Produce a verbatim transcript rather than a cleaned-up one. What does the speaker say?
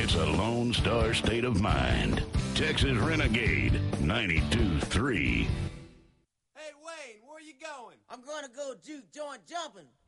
It's a Lone Star state of mind. Texas Renegade ninety-two three. Hey, Wayne, where are you going? I'm going to go juke joint jumping.